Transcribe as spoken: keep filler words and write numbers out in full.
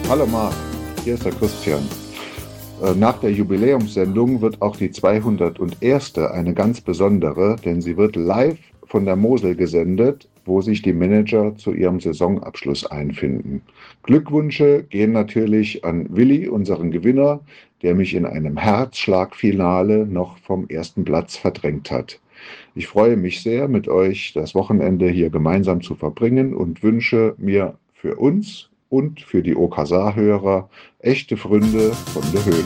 Hallo Marc, hier ist der Christian. Äh, Nach der Jubiläumssendung wird auch die zweihunderterste eine ganz besondere, denn sie wird live von der Mosel gesendet, wo sich die Manager zu ihrem Saisonabschluss einfinden. Glückwünsche gehen natürlich an Willi, unseren Gewinner, der mich in einem Herzschlagfinale noch vom ersten Platz verdrängt hat. Ich freue mich sehr, mit euch das Wochenende hier gemeinsam zu verbringen und wünsche mir für uns und für die Okasa-Hörer echte Fründe von der Höhle.